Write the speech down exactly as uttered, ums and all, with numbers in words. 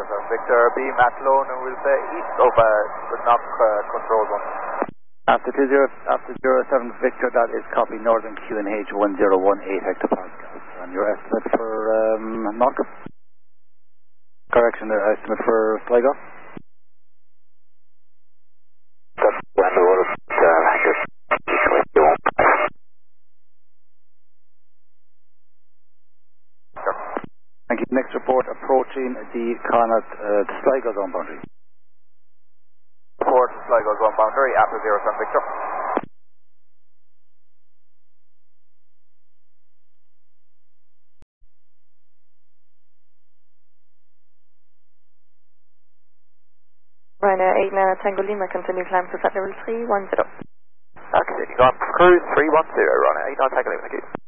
seven Victor, beam at low and we'll say east of uh, knock uh, control one. After two zero, after zero seven Victor, that is copy Northern Q N H one zero one eight hectopascals. And your estimate for um, knock? Correction, the estimate for Sligo? Thank you. Next report approaching the Connacht uh, Sligo zone boundary. Report Sligo zone boundary after zero seven Victor. Ryanair eight nine Tango Lima, continue climb to set level three one zero. Okay, you go on cruise three one zero, Ryanair eight nine Tango Lima, thank you.